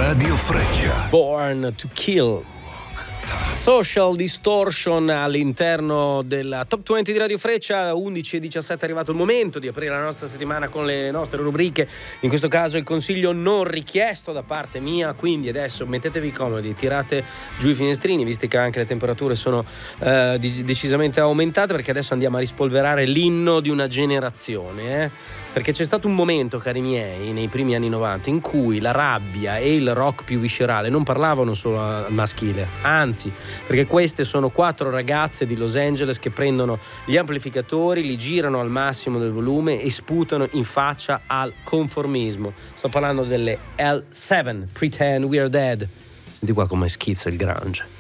Radio Freccia. Born to Kill. Social Distortion all'interno della Top 20 di Radio Freccia. 11:17 è arrivato il momento di aprire la nostra settimana con le nostre rubriche. In questo caso il consiglio non richiesto da parte mia, quindi adesso mettetevi comodi, tirate giù i finestrini, visto che anche le temperature sono decisamente aumentate, perché adesso andiamo a rispolverare l'inno di una generazione, perché c'è stato un momento, cari miei, nei primi anni 90 in cui la rabbia e il rock più viscerale non parlavano solo al maschile, anzi, perché queste sono 4 ragazze di Los Angeles che prendono gli amplificatori, li girano al massimo del volume e sputano in faccia al conformismo. Sto parlando delle L7, Pretend We Are Dead. Di qua come schizza il grunge.